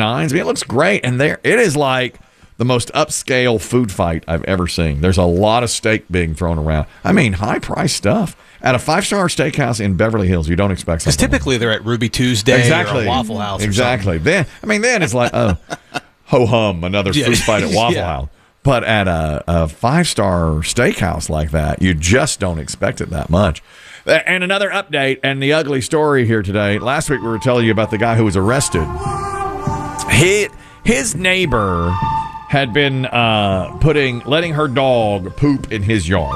nines. I mean, it looks great. And it is like the most upscale food fight I've ever seen. There's a lot of steak being thrown around. I mean, high-priced stuff. At a 5-star steakhouse in Beverly Hills, you don't expect something. Because typically they're at Ruby Tuesday or a Waffle House. Exactly. Then it's like, oh, ho-hum, another food fight at Waffle House. But at a 5-star steakhouse like that, you just don't expect it that much. And another update and the ugly story here today. Last week we were telling you about the guy who was arrested. His neighbor had been letting her dog poop in his yard.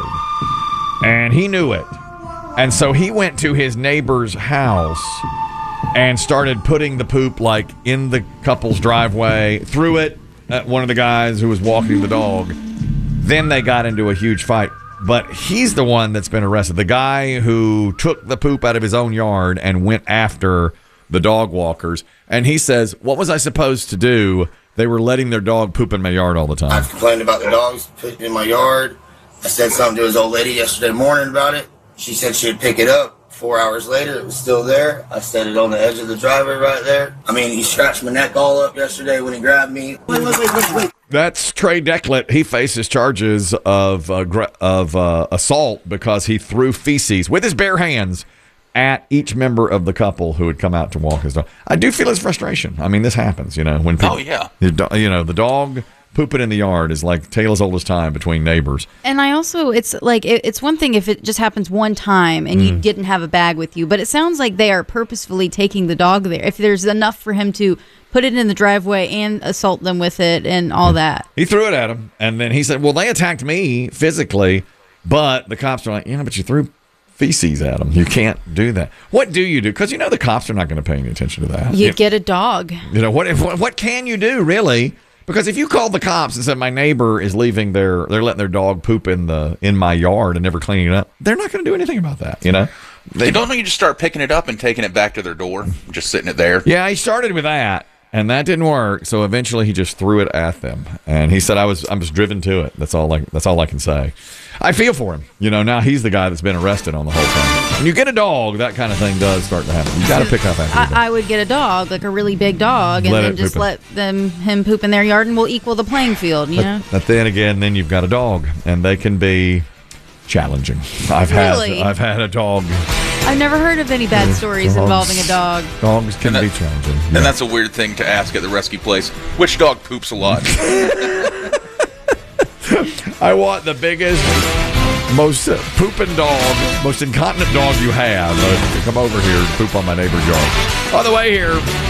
And he knew it. And so he went to his neighbor's house and started putting the poop like in the couple's driveway, threw it at one of the guys who was walking the dog. Then they got into a huge fight. But he's the one that's been arrested. The guy who took the poop out of his own yard and went after the dog walkers. And he says, what was I supposed to do? They were letting their dog poop in my yard all the time. I complained about the dogs pooping in my yard. I said something to his old lady yesterday morning about it. She said she would pick it up. 4 hours later, it was still there. I set it on the edge of the driveway right there. I mean, he scratched my neck all up yesterday when he grabbed me. Wait. That's Trey Declet. He faces charges of assault because he threw feces with his bare hands at each member of the couple who had come out to walk his dog. I do feel his frustration. I mean, this happens, when people, the dog pooping in the yard is like tale as old as time between neighbors. And I also, it's like, it's one thing if it just happens one time and you didn't have a bag with you, but it sounds like they are purposefully taking the dog there. If there's enough for him to put it in the driveway and assault them with it and all that. He threw it at him, and then he said, well, they attacked me physically, but the cops are like, but you threw feces at them. You can't do that. What do you do? Because the cops are not going to pay any attention to that. You get a dog. What can you do, really? Because if you called the cops and said my neighbor is leaving they're letting their dog poop in my yard and never cleaning it up, they're not going to do anything about that. They don't know you just start picking it up and taking it back to their door, just sitting it there. Yeah, he started with that, and that didn't work. So eventually, he just threw it at them, and he said, "I was driven to it." That's all I can say. I feel for him. Now he's the guy that's been arrested on the whole thing. When you get a dog, that kind of thing does start to happen. You got to pick up after I would get a dog, like a really big dog, and then just let him poop in their yard, and we'll equal the playing field. But then again, then you've got a dog, and they can be challenging. I've had a dog. I've never heard of any bad stories involving a dog. Dogs can be challenging. And that's a weird thing to ask at the rescue place. Which dog poops a lot? I want the biggest, most pooping dog, most incontinent dog you have to come over here and poop on my neighbor's yard. On the way here,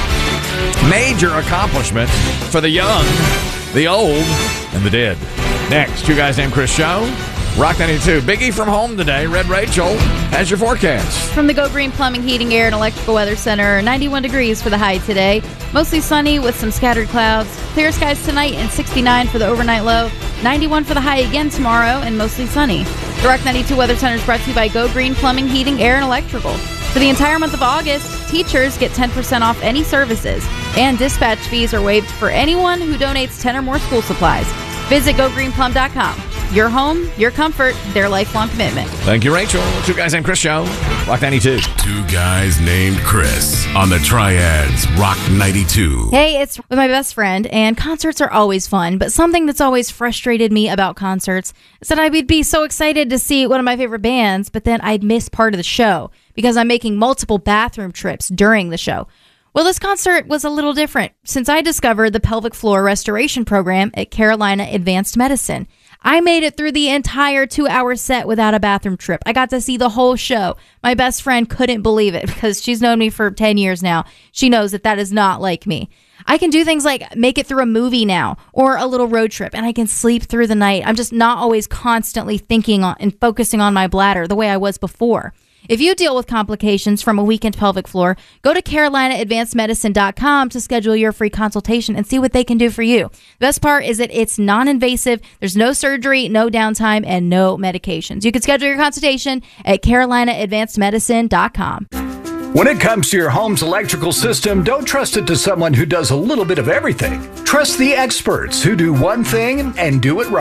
major accomplishment for the young, the old, and the dead. Next, Two Guys Named Chris show. Rock 92. Biggie from home today. Red Rachel has your forecast. From the Go Green Plumbing, Heating, Air, and Electrical Weather Center, 91 degrees for the high today. Mostly sunny with some scattered clouds. Clear skies tonight and 69 for the overnight low. 91 for the high again tomorrow and mostly sunny. The Rock 92 Weather Center is brought to you by Go Green Plumbing, Heating, Air, and Electrical. For the entire month of August, teachers get 10% off any services. And dispatch fees are waived for anyone who donates 10 or more school supplies. Visit GoGreenPlum.com. Your home, your comfort, their lifelong commitment. Thank you, Rachel. Two Guys Named Chris show. Rock 92. Two Guys Named Chris on the Triads Rock 92. Hey, it's with my best friend, and concerts are always fun, but something that's always frustrated me about concerts is that I would be so excited to see one of my favorite bands, but then I'd miss part of the show because I'm making multiple bathroom trips during the show. Well, this concert was a little different since I discovered the pelvic floor restoration program at Carolina Advanced Medicine. I made it through the entire 2-hour set without a bathroom trip. I got to see the whole show. My best friend couldn't believe it because she's known me for 10 years now. She knows that is not like me. I can do things like make it through a movie now or a little road trip, and I can sleep through the night. I'm just not always constantly thinking on and focusing on my bladder the way I was before. If you deal with complications from a weakened pelvic floor, go to CarolinaAdvancedMedicine.com to schedule your free consultation and see what they can do for you. The best part is that it's non-invasive, there's no surgery, no downtime, and no medications. You can schedule your consultation at CarolinaAdvancedMedicine.com. When it comes to your home's electrical system, don't trust it to someone who does a little bit of everything. Trust the experts who do one thing and do it right.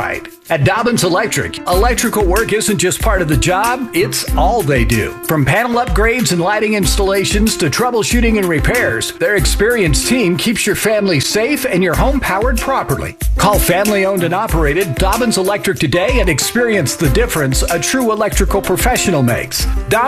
At Dobbins Electric, electrical work isn't just part of the job, it's all they do. From panel upgrades and lighting installations to troubleshooting and repairs, their experienced team keeps your family safe and your home powered properly. Call family-owned and operated Dobbins Electric today and experience the difference a true electrical professional makes.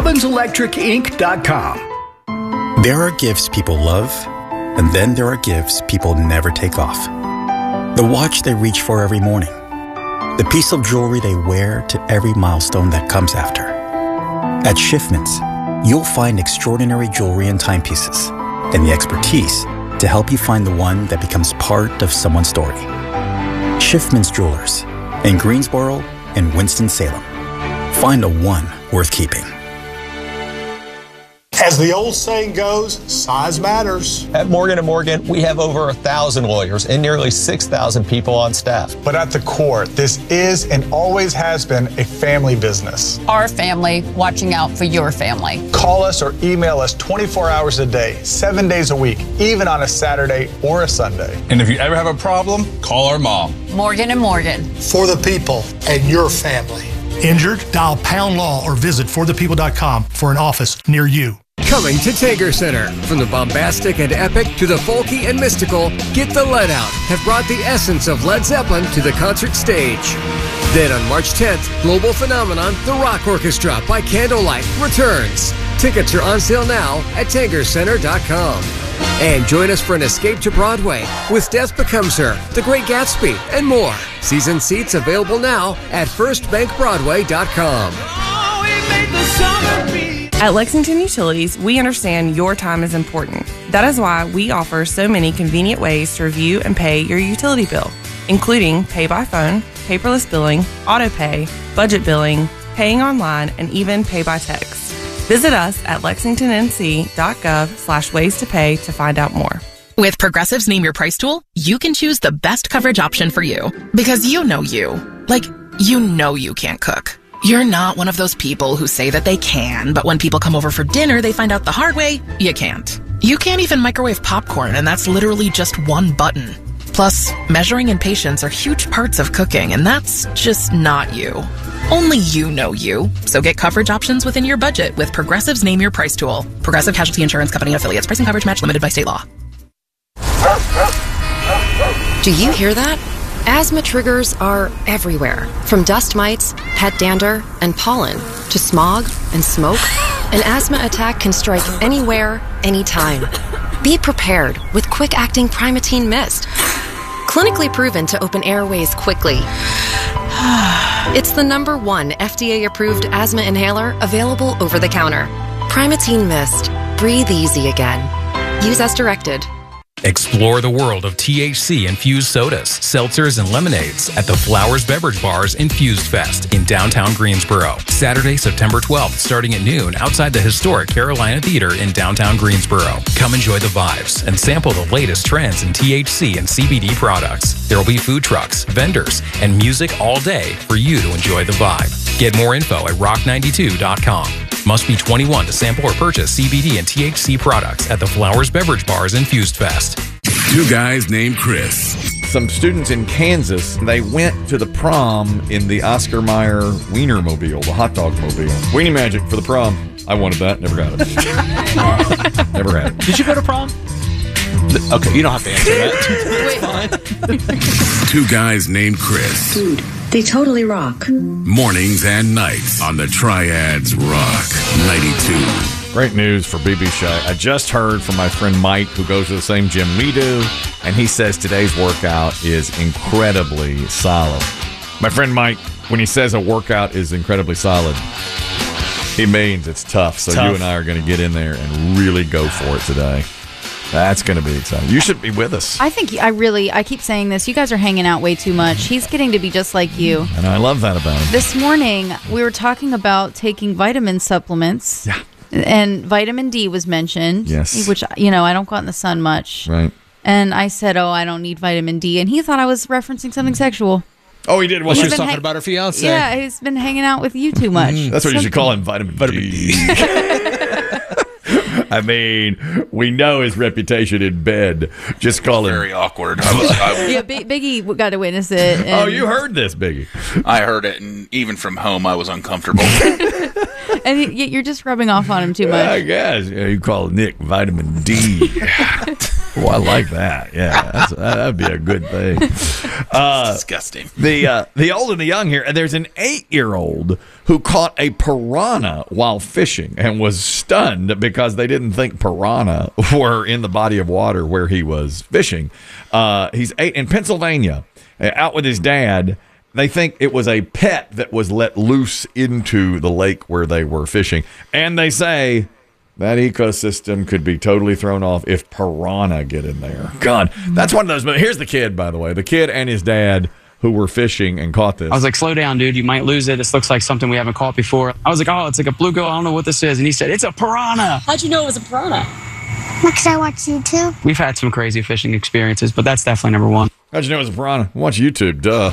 DobbinSelectricInc.com. There are gifts people love, and then there are gifts people never take off. The watch they reach for every morning. The piece of jewelry they wear to every milestone that comes after. At Schiffman's, you'll find extraordinary jewelry and timepieces, and the expertise to help you find the one that becomes part of someone's story. Schiffman's Jewelers in Greensboro and Winston-Salem. Find a one worth keeping. As the old saying goes, size matters. At Morgan & Morgan, we have over 1,000 lawyers and nearly 6,000 people on staff. But at the core, this is and always has been a family business. Our family watching out for your family. Call us or email us 24 hours a day, 7 days a week, even on a Saturday or a Sunday. And if you ever have a problem, call our mom. Morgan & Morgan. For the people and your family. Injured? Dial Pound Law or visit forthepeople.com for an office near you. Coming to Tanger Center. From the bombastic and epic to the folky and mystical, Get the Let Out have brought the essence of Led Zeppelin to the concert stage. Then on March 10th, global phenomenon The Rock Orchestra by Candlelight returns. Tickets are on sale now at TangerCenter.com. And join us for an escape to Broadway with Death Becomes Her, The Great Gatsby, and more. Season seats available now at FirstBankBroadway.com. At Lexington Utilities, we understand your time is important. That is why we offer so many convenient ways to review and pay your utility bill, including pay by phone, paperless billing, auto pay, budget billing, paying online, and even pay by text. Visit us at lexingtonnc.gov/ways to pay to find out more. With Progressive's Name Your Price tool, you can choose the best coverage option for you. Because you know you. Like, you know you can't cook. You're not one of those people who say that they can, but when people come over for dinner, they find out the hard way, you can't. You can't even microwave popcorn, and that's literally just one button. Plus, measuring and patience are huge parts of cooking, and that's just not you. Only you know you. So get coverage options within your budget with Progressive's Name Your Price tool. Progressive Casualty Insurance Company and Affiliates. Price and coverage match limited by state law. Do you hear that? Asthma triggers are everywhere, from dust mites, pet dander, and pollen, to smog and smoke. An asthma attack can strike anywhere, anytime. Be prepared with quick-acting Primatene Mist. Clinically proven to open airways quickly. It's the #1 FDA-approved asthma inhaler available over the counter. Primatene Mist. Breathe easy again. Use as directed. Explore the world of THC-infused sodas, seltzers, and lemonades at the Flowers Beverage Bar's Infused Fest in downtown Greensboro. Saturday, September 12th, starting at noon outside the historic Carolina Theater in downtown Greensboro. Come enjoy the vibes and sample the latest trends in THC and CBD products. There will be food trucks, vendors, and music all day for you to enjoy the vibe. Get more info at rock92.com. Must be 21 to sample or purchase CBD and THC products at the Flowers Beverage Bar's Infused Fest. Two guys named Chris. Some students in Kansas, they went to the prom in the Oscar Mayer Wienermobile, the hot dog mobile. Weenie Magic for the prom. I wanted that. Never got it. Never had it. Did you go to prom? Okay, you don't have to answer that. Two guys named Chris. Dude, they totally rock. Mornings and nights on the Triads Rock 92. Great news for BB Shy. I just heard from my friend Mike, who goes to the same gym we do, and he says today's workout is incredibly solid. My friend Mike, when he says a workout is incredibly solid, he means it's tough. So you and I are going to get in there and really go for it today. That's going to be exciting. You should be with us. I think I keep saying this. You guys are hanging out way too much. He's getting to be just like you. And I love that about him. This morning, we were talking about taking vitamin supplements. Yeah. And vitamin D was mentioned. Yes. Which, I don't go out in the sun much. Right. And I said, I don't need vitamin D. And he thought I was referencing something sexual. Oh, he did. Well, she was talking about her fiance. Yeah, he's been hanging out with you too much. That's what you should call him, vitamin D. I mean, we know his reputation in bed. Just call him. Very awkward. Yeah, Biggie got to witness it. And Oh, you heard this, Biggie. I heard it, and even from home, I was uncomfortable. And you're just rubbing off on him too much. I guess. Yeah, you call Nick vitamin D. Oh, I like that. Yeah, that'd be a good thing. Disgusting. The old and the young here. And there's an 8-year-old who caught a piranha while fishing and was stunned because they didn't think piranha were in the body of water where he was fishing. He's 8 in Pennsylvania, out with his dad. They think it was a pet that was let loose into the lake where they were fishing. And they say that ecosystem could be totally thrown off if piranha get in there. God, that's one of those. But here's the kid, by the way. The kid and his dad who were fishing and caught this. I was like, slow down, dude. You might lose it. This looks like something we haven't caught before. I was like, oh, it's like a bluegill. I don't know what this is. And he said, it's a piranha. How'd you know it was a piranha? Because I watch YouTube. We've had some crazy fishing experiences, but that's definitely number one. How'd you know it was a piranha? Watch YouTube, duh.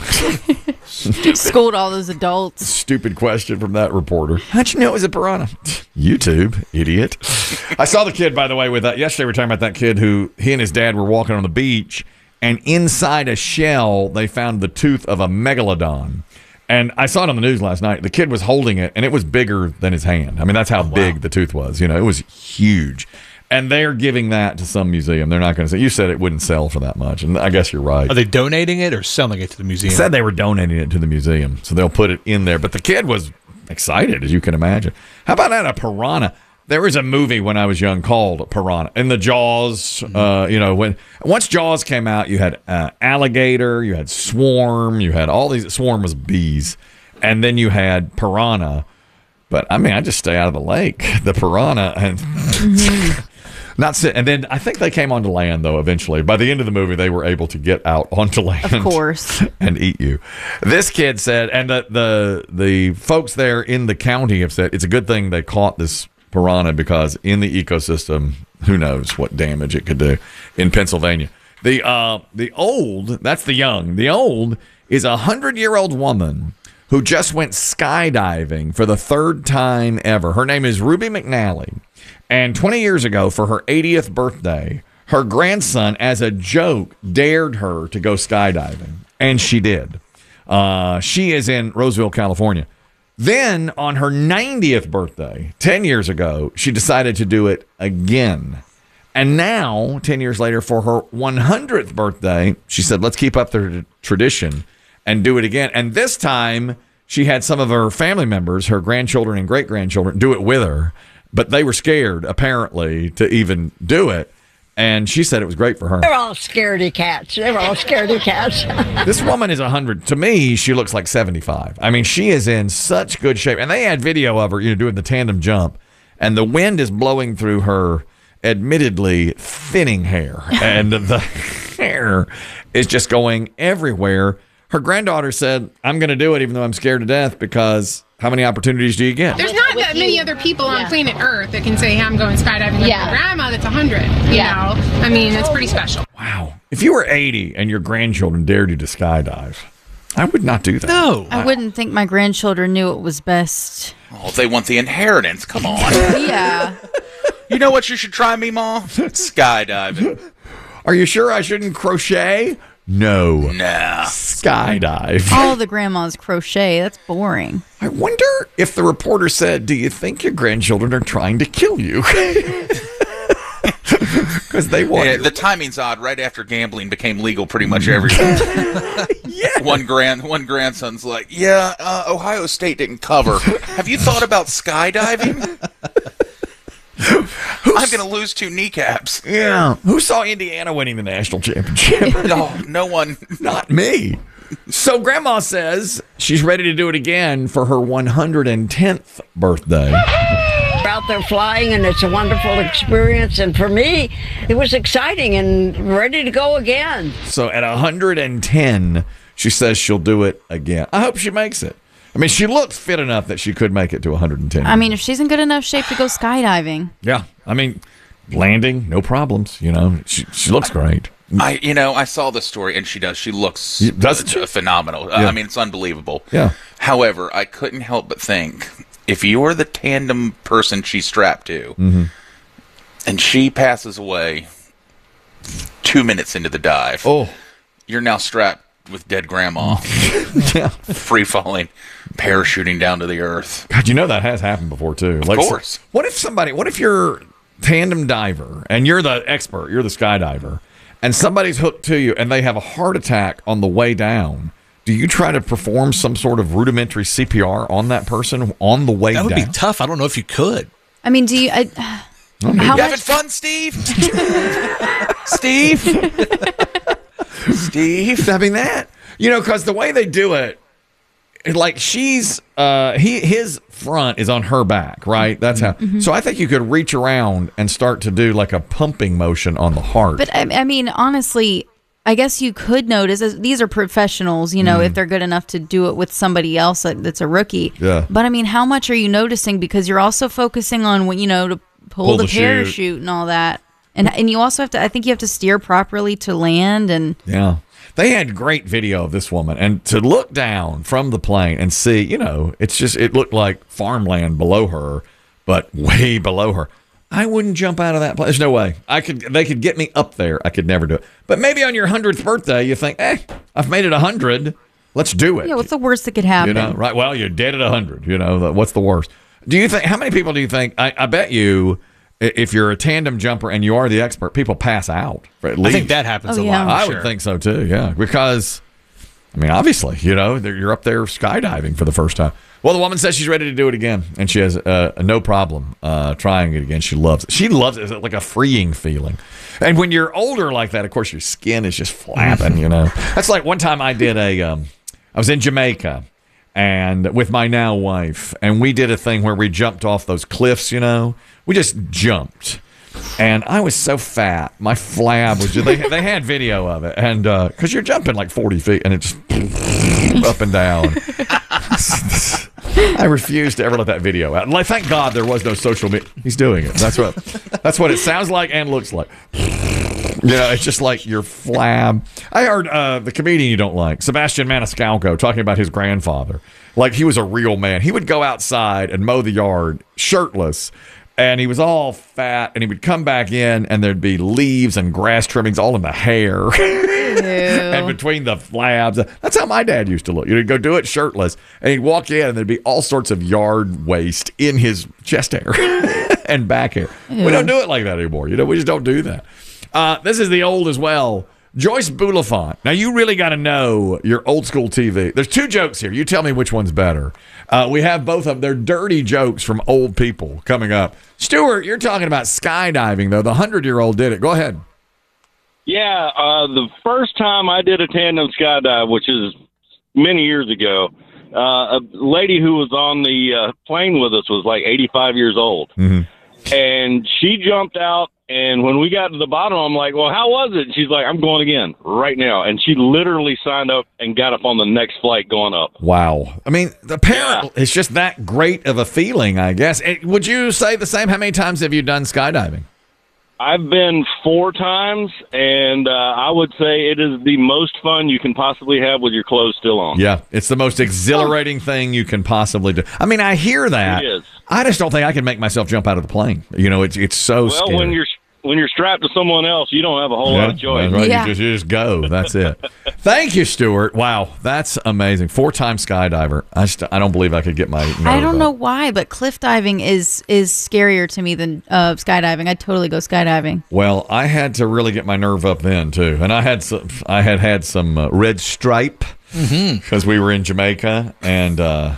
Schooled all those adults. Stupid question from that reporter. How'd you know it was a piranha? YouTube, idiot. I saw the kid, by the way, with that. Yesterday we were talking about that kid who he and his dad were walking on the beach, and inside a shell they found the tooth of a megalodon. And I saw it on the news last night. The kid was holding it, and it was bigger than his hand. I mean, that's how big the tooth was. You know, it was huge. And they're giving that to some museum. They're not going to say. You said it wouldn't sell for that much, and I guess you're right. Are they donating it or selling it to the museum? They said they were donating it to the museum, so they'll put it in there. But the kid was excited, as you can imagine. How about that, a piranha? There was a movie when I was young called Piranha. In the Jaws, once Jaws came out, you had alligator, you had Swarm, you had all these. Swarm was bees, and then you had Piranha. But I mean, I just stay out of the lake. The piranha and. Not sit, and then I think they came onto land though. Eventually, by the end of the movie, they were able to get out onto land, of course, and eat you. This kid said, and the folks there in the county have said it's a good thing they caught this piranha because in the ecosystem, who knows what damage it could do in Pennsylvania. The old, that's the young. The old is a 100-year-old woman who just went skydiving for the 3rd time ever. Her name is Ruby McNally. And 20 years ago, for her 80th birthday, her grandson, as a joke, dared her to go skydiving. And she did. She is in Roseville, California. Then, on her 90th birthday, 10 years ago, she decided to do it again. And now, 10 years later, for her 100th birthday, she said, let's keep up the tradition and do it again. And this time, she had some of her family members, her grandchildren and great-grandchildren, do it with her. But they were scared, apparently, to even do it. And she said it was great for her. They're all scaredy cats. They were all scaredy cats. This woman is 100. To me, she looks like 75. I mean, she is in such good shape. And they had video of her, doing the tandem jump. And the wind is blowing through her, admittedly, thinning hair. And the hair is just going everywhere. Her granddaughter said, I'm going to do it even though I'm scared to death because how many opportunities do you get? There's not that many other people on planet Earth that can say, hey, I'm going skydiving with my grandma that's 100. You know? I mean, it's pretty special. Wow. If you were 80 and your grandchildren dared you to skydive, I would not do that. No. I wouldn't think my grandchildren knew it was best. Oh, they want the inheritance. Come on. Yeah. You know what you should try, Meemaw? Skydiving. Are you sure I shouldn't crochet? No. Nah. Skydive. All the grandmas crochet. That's boring. I wonder if the reporter said, do you think your grandchildren are trying to kill you? Because they want. Yeah, the timing's odd. Right after gambling became legal pretty much everywhere. Yeah. One grandson's like, Ohio State didn't cover. Have you thought about skydiving? I'm going to lose 2 kneecaps. Yeah. Who saw Indiana winning the national championship? No one. Not me. So Grandma says she's ready to do it again for her 110th birthday. We're out there flying, and it's a wonderful experience. And for me, it was exciting and ready to go again. So at 110, she says she'll do it again. I hope she makes it. I mean, she looks fit enough that she could make it to 110. I mean, if she's in good enough shape to go skydiving. Yeah. I mean, landing, no problems. She looks great. I saw this story, and she does. She looks phenomenal. Yeah. I mean, it's unbelievable. Yeah. However, I couldn't help but think, if you're the tandem person she's strapped to, and she passes away 2 minutes into the dive. Oh. You're now strapped with dead grandma. Yeah. Free falling, parachuting down to the earth. God, you know that has happened before, too. Of course. What if you're tandem diver and you're the expert, you're the skydiver, and somebody's hooked to you and they have a heart attack on the way down? Do you try to perform some sort of rudimentary CPR on that person on the way down? That would be tough. I don't know if you could. I mean, do you... You having fun, Steve? Steve? Steve? I mean, that... because the way they do it, like his front is on her back, right? That's how. Mm-hmm. So I think you could reach around and start to do like a pumping motion on the heart. But I mean, honestly, I guess you could notice, as these are professionals, if they're good enough to do it with somebody else that's a rookie. Yeah. But I mean, how much are you noticing? Because you're also focusing on, to pull the parachute and all that. And you also have to, I think you have to steer properly to land. And yeah. They had great video of this woman, and to look down from the plane and see, it looked like farmland below her, but way below her. I wouldn't jump out of that plane. There's no way. They could get me up there. I could never do it. But maybe on your 100th birthday, you think, I've made it 100. Let's do it. Yeah, what's the worst that could happen? Right? Well, you're dead at 100. What's the worst? Do you think? How many people do you think? I bet you, if you're a tandem jumper and you are the expert, people pass out. At least. I think that happens a lot. I would think so too. Yeah, because obviously, you're up there skydiving for the first time. Well, the woman says she's ready to do it again, and she has no problem trying it again. She loves it. She loves it. It's like a freeing feeling. And when you're older like that, of course, your skin is just flapping. That's like one time I did I was in Jamaica. And with my now wife, and we did a thing where we jumped off those cliffs, we just jumped. And I was so fat, my flab was just, they had video of it. And because you're jumping like 40 feet and it just up and down. I refuse to ever let that video out. Like, thank God there was no social media. He's doing it. That's what it sounds like and looks like. It's just like your flab. I heard the comedian you don't like, Sebastian Maniscalco, talking about his grandfather. Like, he was a real man. He would go outside and mow the yard shirtless, and he was all fat, and he would come back in, and there'd be leaves and grass trimmings all in the hair and between the flabs. That's how my dad used to look. He'd go do it shirtless, and he'd walk in, and there'd be all sorts of yard waste in his chest hair and back hair. We don't do it like that anymore. We just don't do that. This is the old as well. Joyce Bulifant. Now, you really got to know your old school TV. There's two jokes here. You tell me which one's better. We have both of them. They're dirty jokes from old people coming up. Stuart, you're talking about skydiving, though. The 100-year-old did it. Go ahead. Yeah, the first time I did a tandem skydive, which is many years ago, a lady who was on the plane with us was like 85 years old. Mm-hmm. And she jumped out, and when we got to the bottom, I'm like, well, how was it? And she's like, I'm going again right now. And she literally signed up and got up on the next flight going up. Wow. I mean, it's just that great of a feeling, I guess. Would you say the same? How many times have you done skydiving? I've been 4 times, and I would say it is the most fun you can possibly have with your clothes still on. Yeah, it's the most exhilarating thing you can possibly do. I mean, I hear that. It is. I just don't think I can make myself jump out of the plane. It's so scary. Well, when you're strapped to someone else, you don't have a whole lot of choice. Right. Yeah. You just go. That's it. Thank you, Stuart. Wow, that's amazing. 4-time skydiver. I don't believe I could get my nerve I don't know up. why, but cliff diving is scarier to me than skydiving. I'd totally go skydiving. Well, I had to really get my nerve up then too, and I had some red stripe because we were in Jamaica and.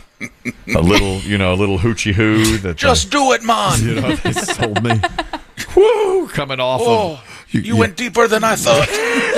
A little hoochie hoo. Just do it, man. They sold me. Woo! Coming off of you went deeper than I thought.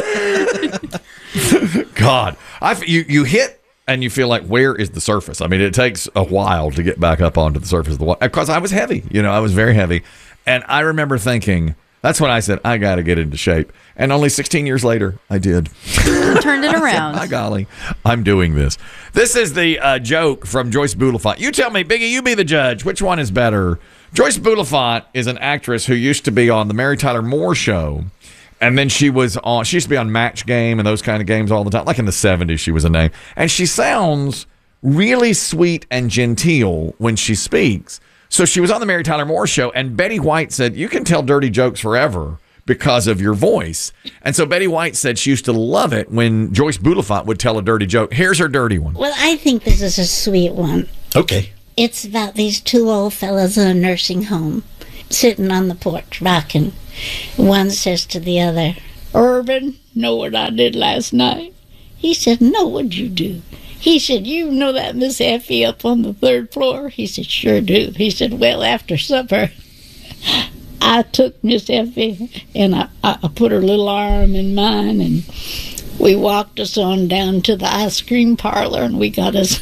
God, you hit and you feel like, where is the surface? I mean, it takes a while to get back up onto the surface of the water because I was heavy. I was very heavy, and I remember thinking. That's when I said, I got to get into shape. And only 16 years later, I did. Turned it around. By golly, I'm doing this. This is the joke from Joyce Bulifant. You tell me, Biggie, you be the judge. Which one is better? Joyce Bulifant is an actress who used to be on the Mary Tyler Moore Show. And then she used to be on Match Game and those kind of games all the time. Like in the 70s, she was a name. And she sounds really sweet and genteel when she speaks. So she was on the Mary Tyler Moore Show, and Betty White said, you can tell dirty jokes forever because of your voice. And so Betty White said she used to love it when Joyce Bulifant would tell a dirty joke. Here's her dirty one. Well, I think this is a sweet one. Okay. It's about these two old fellas in a nursing home sitting on the porch rocking. One says to the other, Urban, know what I did last night? He said, no, what'd you do? He said, you know that Miss Effie up on the 3rd floor? He said, sure do. He said, well, after supper, I took Miss Effie and I put her little arm in mine, and we walked us on down to the ice cream parlor, and we got us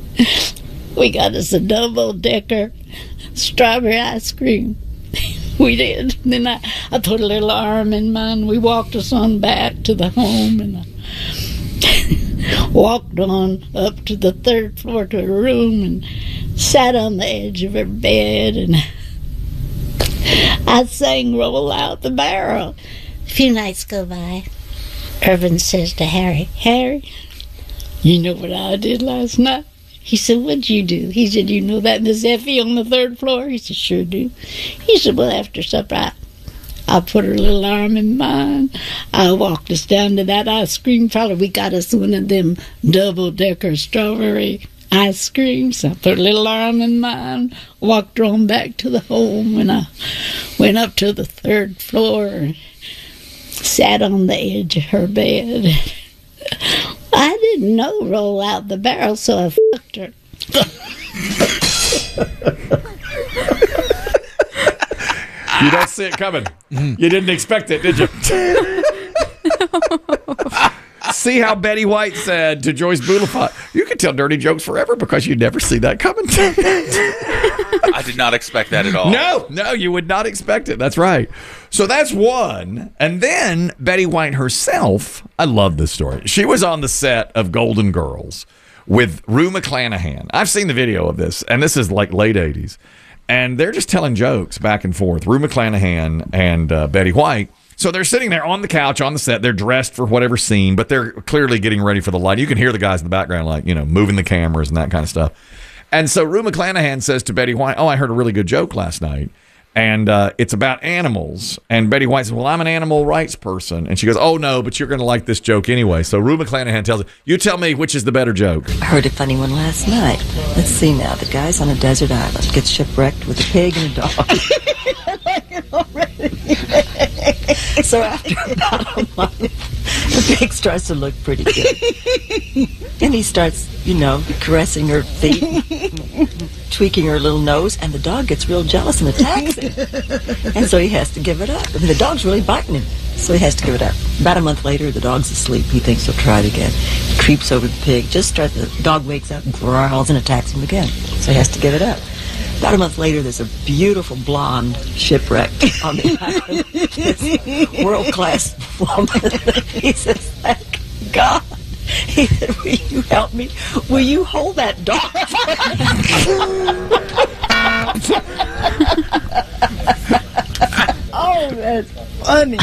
a double-decker strawberry ice cream. We did. Then I put a little arm in mine. We walked us on back to the home, and I walked on up to the 3rd floor to her room and sat on the edge of her bed, and I sang Roll Out the Barrel. A few nights go by. Irvin says to Harry, Harry, you know what I did last night? He said, what'd you do? He said, you know that Miss Effie on the 3rd floor? He said, sure do. He said, well, after supper, I put her little arm in mine. I walked us down to that ice cream parlor. We got us one of them double-decker strawberry ice creams. I put a little arm in mine, walked her on back to the home, and I went up to the 3rd floor and sat on the edge of her bed. I didn't know Roll Out the Barrel, so I fucked her. You don't see it coming. You didn't expect it, did you? See how Betty White said to Joyce Bulifant, you can tell dirty jokes forever because you never see that coming. I did not expect that at all. No, you would not expect it. That's right. So that's one. And then Betty White herself, I love this story. She was on the set of Golden Girls with Rue McClanahan. I've seen the video of this, and this is like late 80s. And they're just telling jokes back and forth. Rue McClanahan and Betty White. So they're sitting there on the couch on the set. They're dressed for whatever scene, but they're clearly getting ready for the light. You can hear the guys in the background, like, you know, moving the cameras and that kind of stuff. And so Rue McClanahan says to Betty White, oh, I heard a really good joke last night. And it's about animals. And Betty White says, well, I'm an animal rights person. And she goes, oh, no, but you're going to like this joke anyway. So Rue McClanahan tells her, you tell me which is the better joke. I heard a funny one last night. Let's see now. The guy's on a desert island, gets shipwrecked with a pig and a dog. So after about a month, the pig starts to look pretty good. And he starts, you know, caressing her feet, tweaking her little nose, and the dog gets real jealous and attacks him. And so he has to give it up. I mean, the dog's really biting him, so he has to give it up. About a month later, the dog's asleep. He thinks he'll try it again. He creeps over the pig, the dog wakes up, growls, and attacks him again. So he has to give it up. About a month later, there's a beautiful blonde shipwreck on the island. This world-class woman. He says, thank God. He said, will you help me? Will you hold that dog? Oh, that's funny.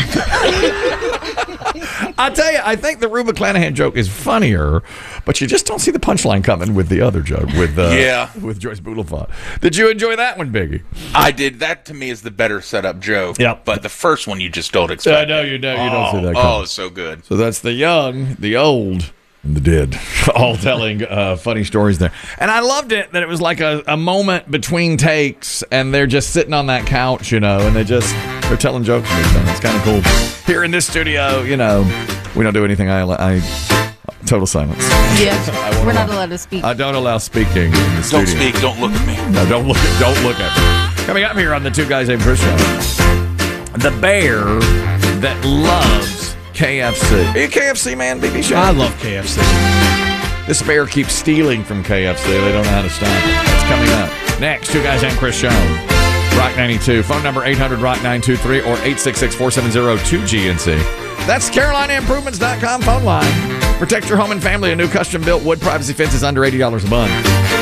I tell you, I think the Rue McClanahan joke is funnier, but you just don't see the punchline coming with the other joke with Joyce Bulifant. Did you enjoy that one, Biggie? I did. That to me is the better setup joke. Yep. But the first one you just don't expect. I know you don't see that coming. Oh, so good. So that's the young, the old, and the dead, all telling funny stories there. And I loved it that it was like a moment between takes, and they're just sitting on that couch, you know, and they're telling jokes and everything. It's kind of cool. Here in this studio, you know, we don't do anything. I total silence. Yeah, we're not allowed to speak. I don't allow speaking in the studio. Don't speak. Don't look at me. No, don't look at me. Coming up here on the Two Guys Named Chris show, the bear that loves KFC. Are you a KFC man, BB Show? I love KFC. This bear keeps stealing from KFC. They don't know how to stop it. That's coming up next. Two Guys Named Chris show. Rock 92. Phone number 800-ROCK-923 or 866-470-2GNC. That's CarolinaImprovements.com phone line. Protect your home and family. A new custom-built wood privacy fence is under $80 a month.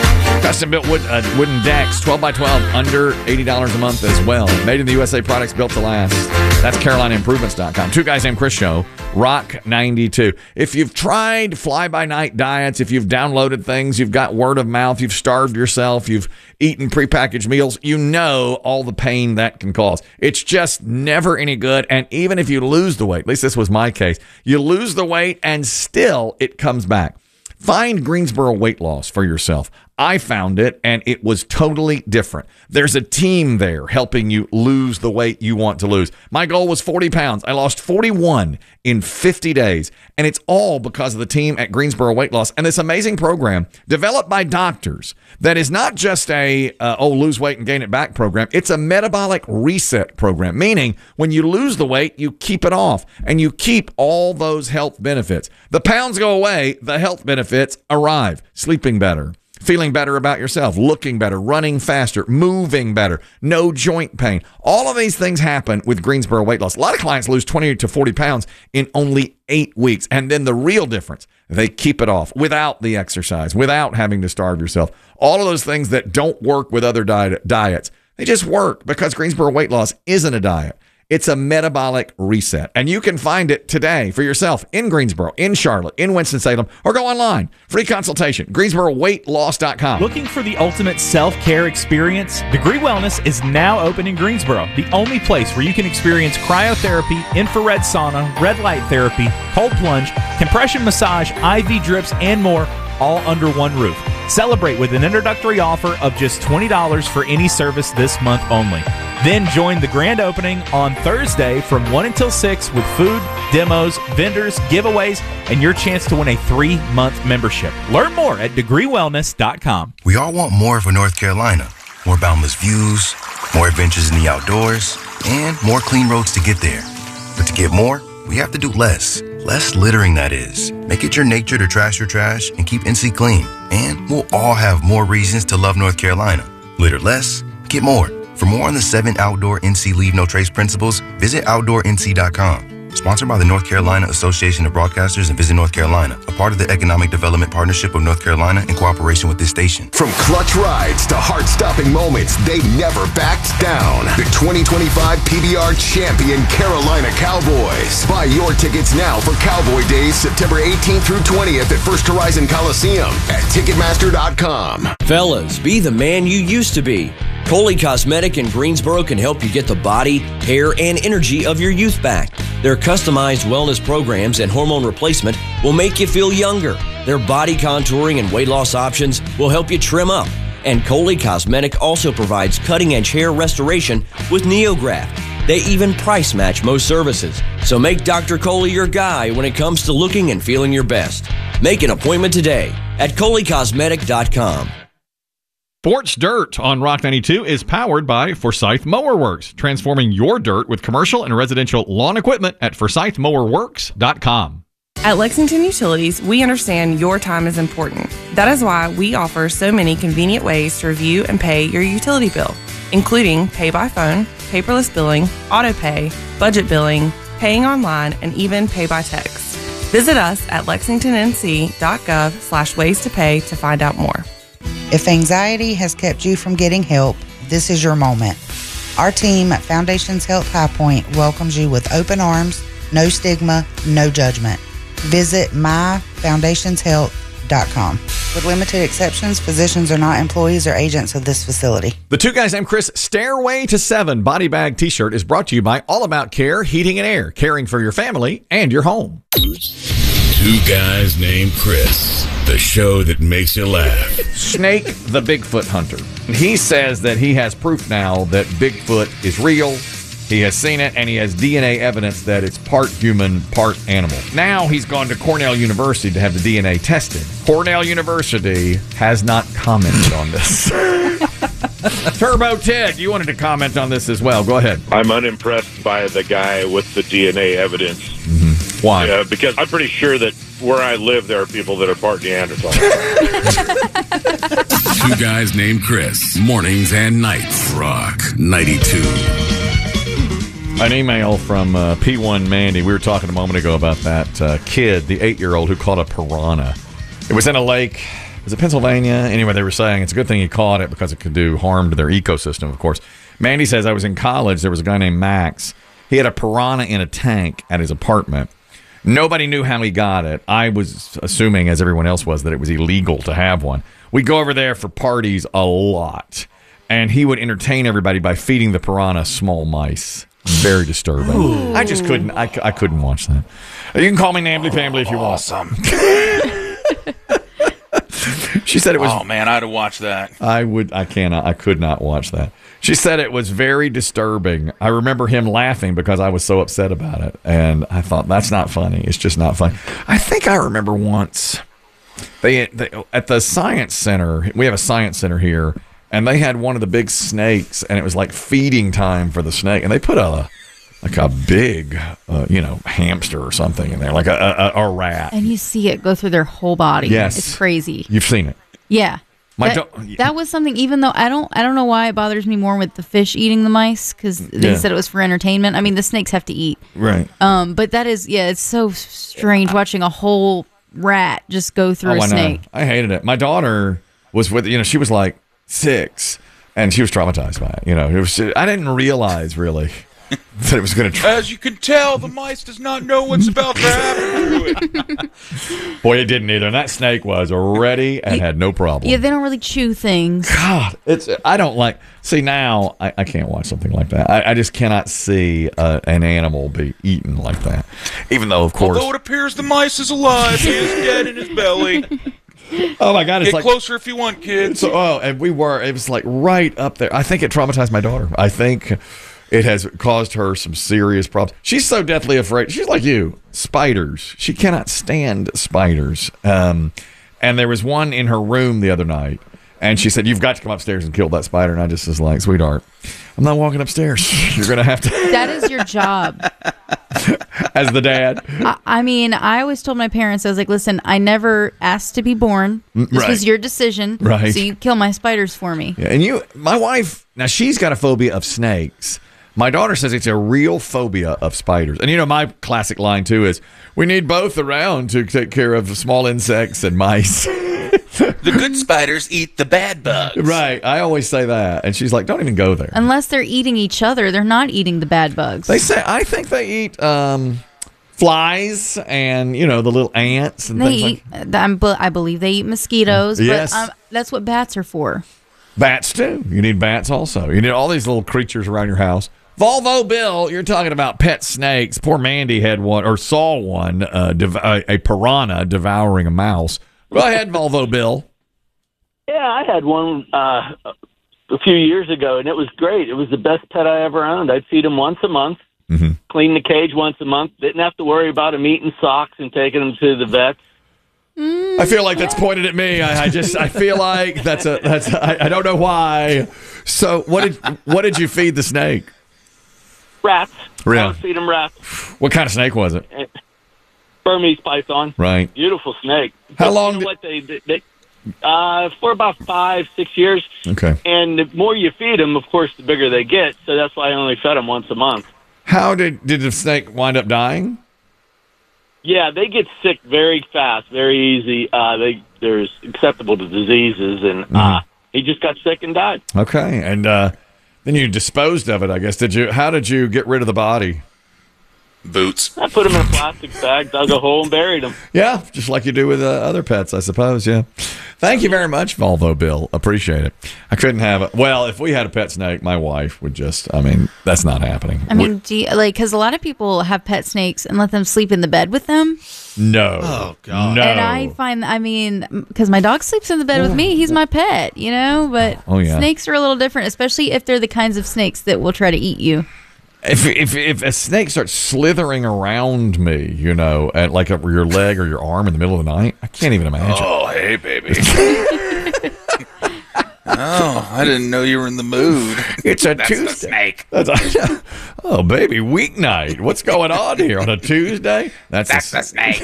Custom-built wooden decks, 12 by 12, under $80 a month as well. Made in the USA products built to last. That's CarolinaImprovements.com. Two Guys Named Chris Show, Rock 92. If you've tried fly-by-night diets, if you've downloaded things, you've got word of mouth, you've starved yourself, you've eaten prepackaged meals, you know all the pain that can cause. It's just never any good. And even if you lose the weight, at least this was my case, you lose the weight and still it comes back. Find Greensboro Weight Loss for yourself. I found it, and it was totally different. There's a team there helping you lose the weight you want to lose. My goal was 40 pounds. I lost 41 in 50 days, and it's all because of the team at Greensboro Weight Loss and this amazing program developed by doctors that is not just a lose weight and gain it back program. It's a metabolic reset program, meaning when you lose the weight, you keep it off, and you keep all those health benefits. The pounds go away, the health benefits arrive. Sleeping better, feeling better about yourself, looking better, running faster, moving better, no joint pain. All of these things happen with Greensboro Weight Loss. A lot of clients lose 20 to 40 pounds in only 8 weeks. And then the real difference, they keep it off without the exercise, without having to starve yourself. All of those things that don't work with other diets, they just work because Greensboro Weight Loss isn't a diet. It's a metabolic reset. And you can find it today for yourself in Greensboro, in Charlotte, in Winston-Salem, or go online. Free consultation, GreensboroWeightLoss.com. Looking for the ultimate self-care experience? Degree Wellness is now open in Greensboro, the only place where you can experience cryotherapy, infrared sauna, red light therapy, cold plunge, compression massage, IV drips, and more, all under one roof. Celebrate with an introductory offer of just $20 for any service this month only. Then join the grand opening on Thursday from 1 until 6 with food, demos, vendors, giveaways, and your chance to win a 3-month membership. Learn more at degreewellness.com. We all want more for North Carolina. More boundless views, more adventures in the outdoors, and more clean roads to get there. But to get more, we have to do less. Less littering, that is. Make it your nature to trash your trash and keep NC clean. And we'll all have more reasons to love North Carolina. Litter less, get more. For more on the 7 outdoor NC Leave No Trace principles, visit OutdoorNC.com. Sponsored by the North Carolina Association of Broadcasters and Visit North Carolina, a part of the Economic Development Partnership of North Carolina in cooperation with this station. From clutch rides to heart-stopping moments, they never backed down. The 2025 PBR champion Carolina Cowboys. Buy your tickets now for Cowboy Days, September 18th through 20th at First Horizon Coliseum at Ticketmaster.com. Fellas, be the man you used to be. Coley Cosmetic in Greensboro can help you get the body, hair, and energy of your youth back. Their customized wellness programs and hormone replacement will make you feel younger. Their body contouring and weight loss options will help you trim up. And Coley Cosmetic also provides cutting-edge hair restoration with NeoGraft. They even price match most services. So make Dr. Coley your guy when it comes to looking and feeling your best. Make an appointment today at ColeyCosmetic.com. Sports Dirt on Rock 92 is powered by Forsyth Mower Works, transforming your dirt with commercial and residential lawn equipment at ForsythMowerWorks.com. At Lexington Utilities, we understand your time is important. That is why we offer so many convenient ways to review and pay your utility bill, including pay by phone, paperless billing, auto pay, budget billing, paying online, and even pay by text. Visit us at lexingtonnc.gov/ways to pay to find out more. If anxiety has kept you from getting help, this is your moment. Our team at Foundations Health High Point welcomes you with open arms, no stigma, no judgment. Visit myfoundationshealth.com. With limited exceptions, physicians are not employees or agents of this facility. The Two Guys Named Chris Stairway to 7 body bag t-shirt is brought to you by All About Care Heating and Air, caring for your family and your home. Two Guys Named Chris, the show that makes you laugh. Snake the Bigfoot hunter. He says that he has proof now that Bigfoot is real. He has seen it, and he has DNA evidence that it's part human, part animal. Now he's gone to Cornell University to have the DNA tested. Cornell University has not commented on this. Turbo Ted, you wanted to comment on this as well. Go ahead. I'm unimpressed by the guy with the DNA evidence. Mm-hmm. Why? Because I'm pretty sure that where I live, there are people that are part Neanderthal. Two Guys Named Chris, mornings and nights. Rock 92. An email from P1 Mandy. We were talking a moment ago about that kid, the 8-year-old who caught a piranha. It was in a lake Was it Pennsylvania? Anyway, they were saying it's a good thing he caught it because it could do harm to their ecosystem, of course. Mandy says, I was in college. There was a guy named Max. He had a piranha in a tank at his apartment. Nobody knew how he got it. I was assuming, as everyone else was, that it was illegal to have one. We'd go over there for parties a lot. And he would entertain everybody by feeding the piranha small mice. Very disturbing. Ooh. I just couldn't. I couldn't watch that. You can call me Nambly Family if you want. Awesome. She said it was. Oh man, I'd have watched that. I could not watch that. She said it was very disturbing. I remember him laughing because I was so upset about it, and I thought that's not funny. It's just not funny. I think I remember once they at the science center. We have a science center here. And they had one of the big snakes, and it was like feeding time for the snake. And they put a big, hamster or something in there, like a rat. And you see it go through their whole body. Yes, it's crazy. You've seen it. Yeah, that was something. Even though I don't know why it bothers me more with the fish eating the mice because they said it was for entertainment. I mean, the snakes have to eat, right? But that is, it's so strange watching a whole rat just go through a snake. I hated it. My daughter was with. She was like 6, and she was traumatized by it. It was. I didn't realize really that it was going to. As you can tell, the mice does not know what's about to happen to it. Boy, it didn't either. And that snake was ready and had no problem. Yeah, they don't really chew things. God, I don't like. See, now I can't watch something like that. I just cannot see an animal be eaten like that. Even though, of course, although it appears the mice is alive, he is dead in his belly. Oh my God! It's Get closer if you want, kids. So, and it was like right up there. I think it traumatized my daughter. I think it has caused her some serious problems. She's so deathly afraid. She's like you, spiders. She cannot stand spiders. And there was one in her room the other night, and she said, "You've got to come upstairs and kill that spider." And I just was like, "Sweetheart, I'm not walking upstairs. You're gonna have to." That is your job. As the dad. I mean, I always told my parents, I was like, listen, I never asked to be born. This was your decision. Right. So you kill my spiders for me. Yeah, and my wife, now she's got a phobia of snakes. My daughter says it's a real phobia of spiders. And my classic line too is, we need both around to take care of small insects and mice. The good spiders eat the bad bugs. Right. I always say that. And she's like, don't even go there. Unless they're eating each other, they're not eating the bad bugs. I think they eat flies and, the little ants and things like that. I believe they eat mosquitoes. Yes. But that's what bats are for. Bats, too. You need bats also. You need all these little creatures around your house. Volvo Bill, you're talking about pet snakes. Poor Mandy had one, or saw one, a piranha devouring a mouse. Go ahead, Volvo Bill. Yeah, I had one a few years ago, and it was great. It was the best pet I ever owned. I'd feed him once a month, clean the cage once a month. Didn't have to worry about him eating socks and taking him to the vet. I feel like that's pointed at me. I feel like I don't know why. So what did you feed the snake? Rats. Really? I would feed him rats. What kind of snake was it? Burmese python. Right. Beautiful snake. How long? For about 5-6 years. Okay. And the more you feed them, of course, the bigger they get. So that's why I only fed them once a month. How did the snake wind up dying? Yeah, they get sick very fast, very easy. They're susceptible to diseases, and he just got sick and died. Okay, and then you disposed of it, I guess. How did you get rid of the body? Boots. I put him in a plastic bag, dug a hole, and buried him. Yeah, just like you do with other pets, I suppose, yeah. Thank you very much, Volvo Bill. Appreciate it. I couldn't have it. Well, if we had a pet snake, my wife would that's not happening. I mean, because a lot of people have pet snakes and let them sleep in the bed with them. No. Oh, God. No. And I find, because my dog sleeps in the bed with me, he's my pet, but snakes are a little different, especially if they're the kinds of snakes that will try to eat you. If a snake starts slithering around me, at like your leg or your arm in the middle of the night, I can't even imagine. Oh, hey, baby. Oh, I didn't know you were in the mood. It's a That's Tuesday. The snake. Oh, baby, weeknight. What's going on here on a Tuesday? That's the snake.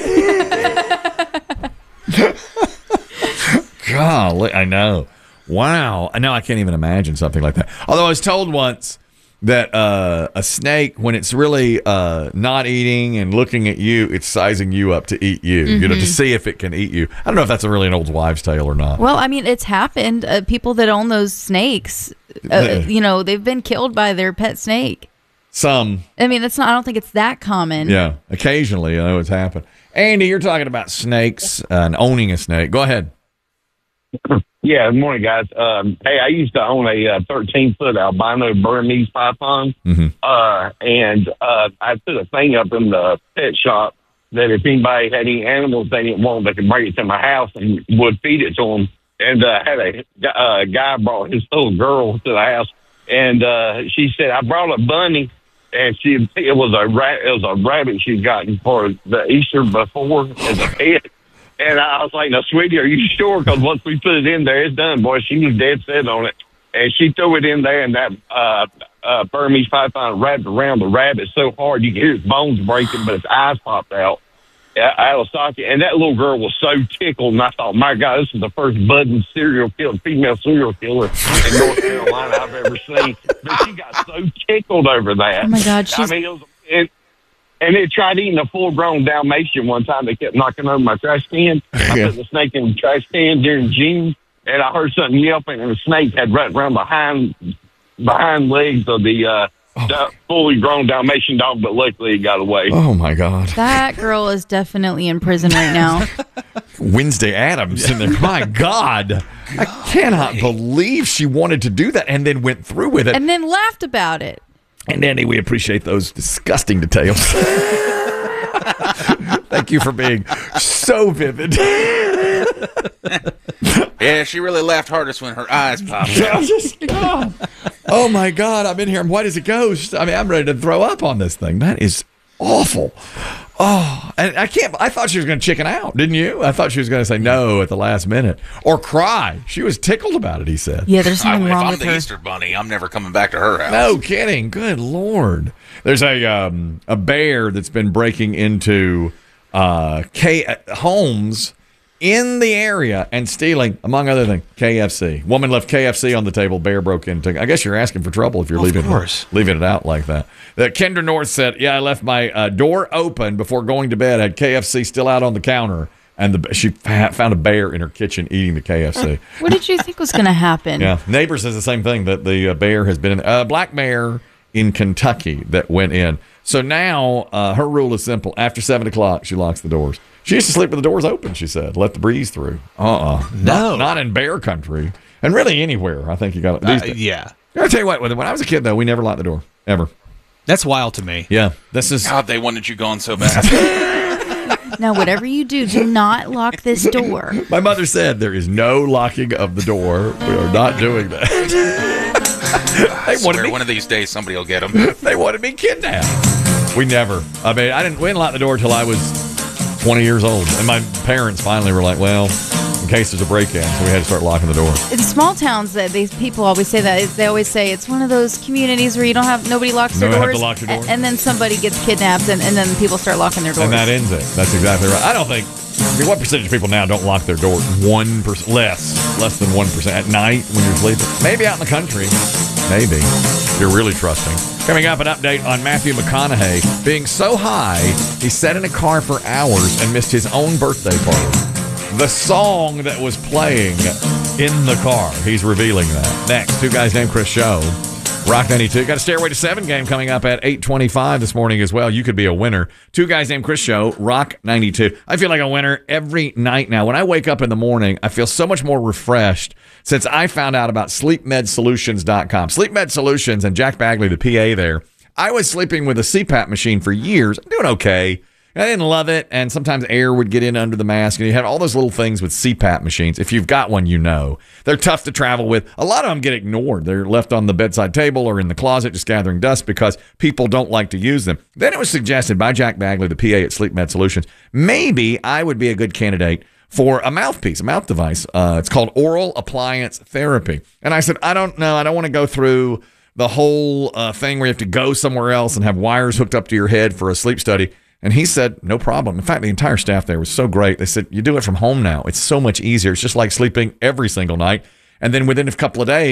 Golly, I know. Wow. I know I can't even imagine something like that. Although I was told once that a snake, when it's really not eating and looking at you, it's sizing you up to eat you, you know, to see if it can eat you. I don't know if that's really an old wives' tale or not. Well, I mean, it's happened. People that own those snakes, you know, they've been killed by their pet snake. Some. I mean, I don't think it's that common. Yeah, occasionally, I know it's happened. Andy, you're talking about snakes and owning a snake. Go ahead. Yeah, good morning, guys. Hey, I used to own a 13-foot albino Burmese python, and I put a thing up in the pet shop that if anybody had any animals they didn't want, they could bring it to my house and would feed it to them. And had a guy brought his little girl to the house, and she said, "I brought a bunny." And it was a rabbit she'd gotten for the Easter before as a pet. And I was like, "No, sweetie, are you sure? Because once we put it in there, it's done, boy." She was dead set on it. And she threw it in there, and that Burmese python wrapped around the rabbit so hard you could hear his bones breaking, but his eyes popped out of socket. And that little girl was so tickled, and I thought, my God, this is the first budding female serial killer in North Carolina I've ever seen. But she got so tickled over that. Oh, my God. I mean, and it tried eating a full-grown Dalmatian one time. They kept knocking over my trash can. I put the snake in the trash can during June, and I heard something yelping, and the snake had right around behind legs of the fully grown Dalmatian dog, but luckily it got away. Oh, my God. That girl is definitely in prison right now. Wednesday Addams in there. My God. I cannot believe she wanted to do that and then went through with it. And then laughed about it. And Andy, we appreciate those disgusting details. Thank you for being so vivid. Yeah, she really laughed hardest when her eyes popped out. Oh my God, I'm in here. I'm white as a ghost. I mean, I'm ready to throw up on this thing. That is awful. Oh, and I thought she was going to chicken out, didn't you? I thought she was going to say no at the last minute or cry. She was tickled about it, he said. Yeah, there's something wrong with her. If I'm the Easter Bunny, I'm never coming back to her house. No kidding. Good Lord. There's a bear that's been breaking into homes in the area and stealing, among other things, KFC. Woman left KFC on the table. Bear broke into. I guess you're asking for trouble if you're leaving it out like that. Kendra North said, "Yeah, I left my door open before going to bed. I had KFC still out on the counter, and she found a bear in her kitchen eating the KFC." What did you think was going to happen? Yeah, neighbor says the same thing, that the bear has been in a black bear in Kentucky that went in. So now her rule is simple: after 7 o'clock, she locks the doors. She used to sleep with the doors open, she said. Let the breeze through. No. Not in bear country. And really anywhere, I think you got it. Yeah. I'll tell you what, when I was a kid, though, we never locked the door. Ever. That's wild to me. Yeah. This is. God, they wanted you gone so bad. Now, whatever you do not lock this door. My mother said there is no locking of the door. We are not doing that. I swear one of these days somebody will get them. They wanted me kidnapped. We never. I mean, we didn't lock the door until I was 20 years old. And my parents finally were like, well, in case there's a break-in, so we had to start locking the door. In small towns, people always say that. They always say it's one of those communities where nobody locks their doors. Have to lock your door. And then somebody gets kidnapped, and then people start locking their doors. And that ends it. That's exactly right. I don't think. I mean, what percentage of people now don't lock their door? 1%, less than 1% at night when you're sleeping. Maybe out in the country. Maybe. You're really trusting. Coming up, an update on Matthew McConaughey being so high, he sat in a car for hours and missed his own birthday party. The song that was playing in the car. He's revealing that. Next, Two Guys Named Chris show. Rock 92. Got a Stairway to 7 game coming up at 8:25 this morning as well. You could be a winner. Two Guys Named Chris show, Rock 92. I feel like a winner every night now. When I wake up in the morning, I feel so much more refreshed since I found out about SleepMedSolutions.com. Sleep Med Solutions and Jack Bagley, the PA there. I was sleeping with a CPAP machine for years. I'm doing okay. I didn't love it, and sometimes air would get in under the mask, and you have all those little things with CPAP machines. If you've got one, you know. They're tough to travel with. A lot of them get ignored. They're left on the bedside table or in the closet just gathering dust because people don't like to use them. Then it was suggested by Jack Bagley, the PA at Sleep Med Solutions, maybe I would be a good candidate for a mouthpiece, a mouth device. It's called Oral Appliance Therapy. And I said, I don't know. I don't want to go through the whole thing where you have to go somewhere else and have wires hooked up to your head for a sleep study. And he said, no problem. In fact, the entire staff there was so great. They said, you do it from home now. It's so much easier. It's just like sleeping every single night. And then within a couple of days,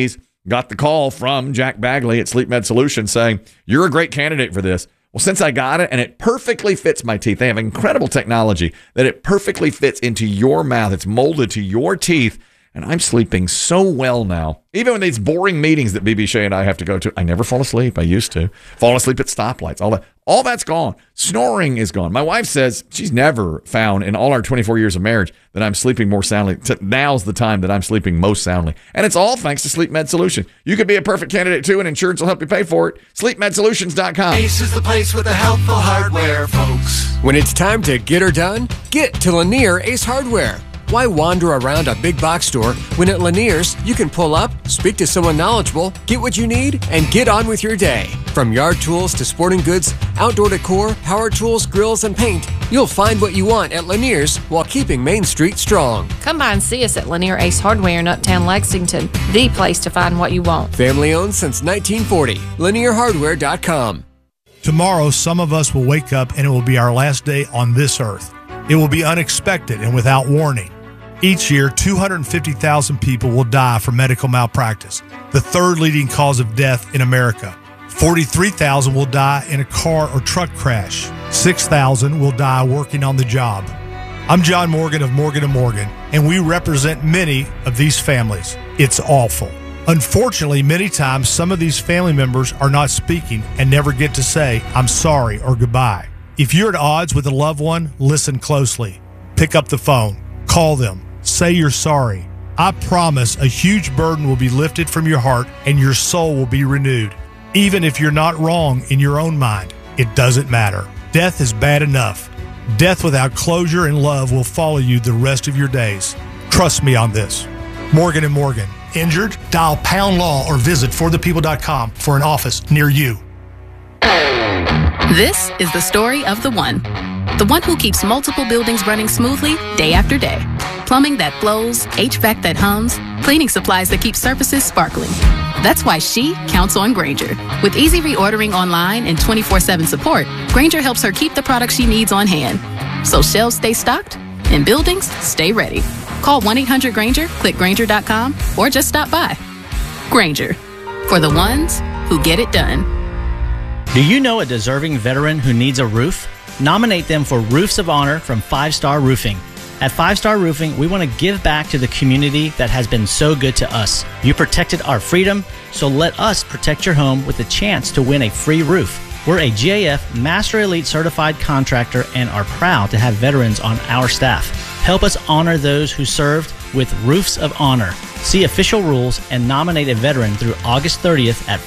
got the call from Jack Bagley at Sleep Med Solutions saying, you're a great candidate for this. Well, since I got it and it perfectly fits my teeth, they have incredible technology that it perfectly fits into your mouth. It's molded to your teeth. And I'm sleeping so well now. Even with these boring meetings that BB Shea and I have to go to, I never fall asleep. I used to fall asleep at stoplights. All that's gone. Snoring is gone. My wife says she's never found in all our 24 years of marriage that I'm sleeping more soundly. Now's the time that I'm sleeping most soundly. And it's all thanks to Sleep Med Solutions. You could be a perfect candidate too, and insurance will help you pay for it. SleepMedSolutions.com. Ace is the place with the helpful hardware, folks. When it's time to get her done, get to Lanier Ace Hardware. Why wander around a big box store when at Lanier's you can pull up, speak to someone knowledgeable, get what you need, and get on with your day? From yard tools to sporting goods, outdoor decor, power tools, grills, and paint, you'll find what you want at Lanier's while keeping Main Street strong. Come by and see us at Lanier Ace Hardware in Uptown Lexington, the place to find what you want. Family owned since 1940. LanierHardware.com. Tomorrow, some of us will wake up and it will be our last day on this earth. It will be unexpected and without warning. Each year, 250,000 people will die from medical malpractice, the third leading cause of death in America. 43,000 will die in a car or truck crash. 6,000 will die working on the job. I'm John Morgan of Morgan & Morgan, and we represent many of these families. It's awful. Unfortunately, many times, some of these family members are not speaking and never get to say, I'm sorry or goodbye. If you're at odds with a loved one, listen closely. Pick up the phone. Call them. Say you're sorry. I promise a huge burden will be lifted from your heart and your soul will be renewed. Even if you're not wrong in your own mind, it doesn't matter. Death is bad enough. Death without closure and love will follow you the rest of your days. Trust me on this. Morgan & Morgan. Injured? Dial #law or visit forthepeople.com for an office near you. This is the story of the one who keeps multiple buildings running smoothly day after day. Plumbing that flows, HVAC that hums, cleaning supplies that keep surfaces sparkling. That's why she counts on Grainger. With easy reordering online and 24/7 support, Grainger helps her keep the products she needs on hand. So shelves stay stocked and buildings stay ready. Call 1-800-GRAINGER, click Grainger.com, or just stop by. Grainger, for the ones who get it done. Do you know a deserving veteran who needs a roof? Nominate them for Roofs of Honor from 5 Star Roofing. At 5 Star Roofing, we want to give back to the community that has been so good to us. You protected our freedom, so let us protect your home with a chance to win a free roof. We're a GAF Master Elite certified contractor and are proud to have veterans on our staff. Help us honor those who served with Roofs of Honor. See official rules and nominate a veteran through August 30th at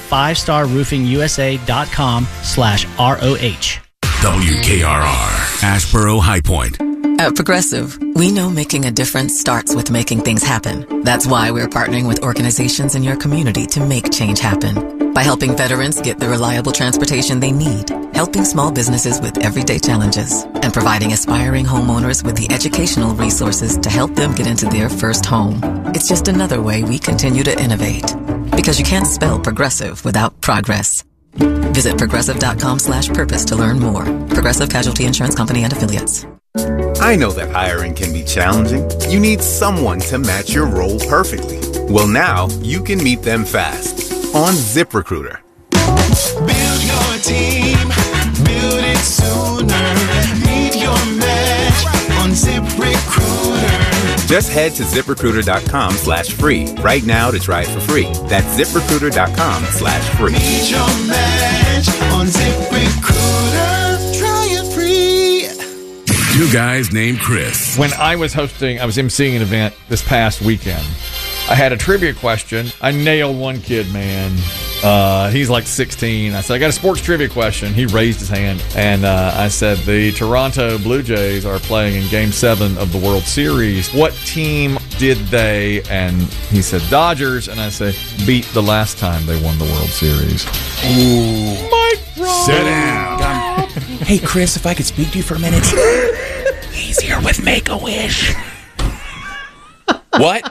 5starroofingusa.com/ROH. WKRR, Asheboro High Point. At Progressive, we know making a difference starts with making things happen. That's why we're partnering with organizations in your community to make change happen. By helping veterans get the reliable transportation they need, helping small businesses with everyday challenges, and providing aspiring homeowners with the educational resources to help them get into their first home. It's just another way we continue to innovate. Because you can't spell progressive without progress. Visit progressive.com/purpose to learn more. Progressive Casualty Insurance Company and Affiliates. I know that hiring can be challenging. You need someone to match your role perfectly. Well, now you can meet them fast on ZipRecruiter. Build your team, build it sooner. Meet your match on ZipRecruiter. Just head to ZipRecruiter.com/free right now to try it for free. That's ZipRecruiter.com/free. Meet your match on ZipRecruiter. Try it free. Two guys named Chris. When I was emceeing an event this past weekend, I had a trivia question. I nailed one kid, man. He's like 16. I said, I got a sports trivia question. He raised his hand. And I said, the Toronto Blue Jays are playing in Game 7 of the World Series. What team did they? And he said, Dodgers. And I said, beat the last time they won the World Series. Ooh. Mike Ross. Sit down. Hey, Chris, if I could speak to you for a minute. He's here with Make-A-Wish. What?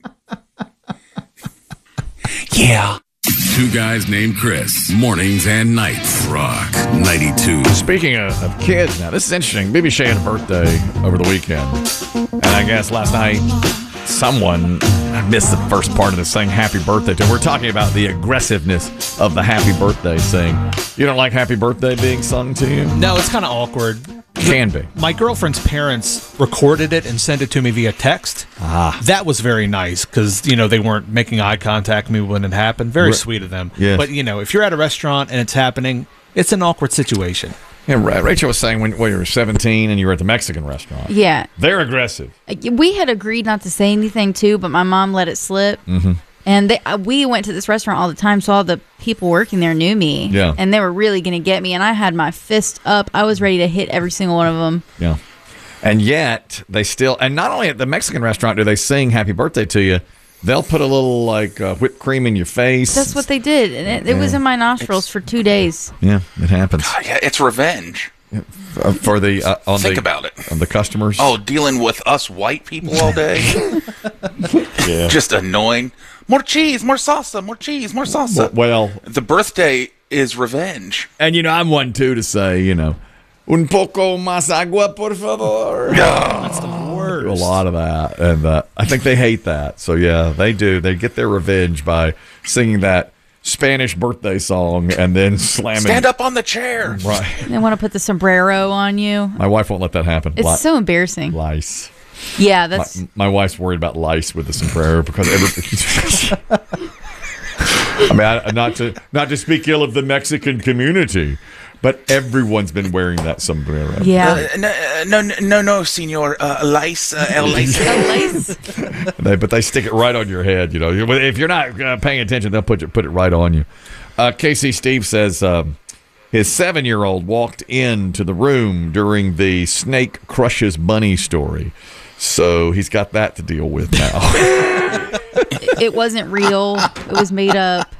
Yeah. Two guys named Chris. Mornings and nights. Rock 92. Speaking of kids now, this is interesting. BB Shea had a birthday over the weekend. And I guess last night someone, I missed the first part of this saying happy birthday to. We're talking about the aggressiveness of the happy birthday sing. You don't like happy birthday being sung to you? No, it's kind of awkward. Can be. My girlfriend's parents recorded it and sent it to me via text. That was very nice because, they weren't making eye contact with me when it happened. Very sweet of them. Yes. But, if you're at a restaurant and it's happening, it's an awkward situation. Yeah, Rachel was saying when you were 17 and you were at the Mexican restaurant. Yeah. They're aggressive. We had agreed not to say anything, too, but my mom let it slip. Mm-hmm. And we went to this restaurant all the time, so all the people working there knew me. Yeah. And they were really going to get me, and I had my fist up. I was ready to hit every single one of them. Yeah. And yet, they still, and not only at the Mexican restaurant do they sing happy birthday to you, they'll put a little, whipped cream in your face. That's what they did, and it was in my nostrils for 2 days. Yeah, it happens. God, yeah, it's revenge. For the Think about it. On the customers. Oh, dealing with us white people all day. Yeah. Just annoying. More cheese, more salsa, more cheese, more salsa. Well, the birthday is revenge. And I'm one too to say, un poco más agua, por favor. That's the worst. A lot of that, and I think they hate that. So yeah, they do. They get their revenge by singing that Spanish birthday song and then slamming. Stand up on the chair. Right. They want to put the sombrero on you. My wife won't let that happen. It's so embarrassing. Lice. Yeah, that's. My wife's worried about lice with the sombrero because I mean, not to speak ill of the Mexican community, but everyone's been wearing that sombrero. Yeah. No, senor. Lice. El lice. But they stick it right on your head. If you're not paying attention, they'll put it right on you. KC Steve says his 7-year-old walked into the room during the snake crushes bunny story. So he's got that to deal with now. It wasn't real. It was made up.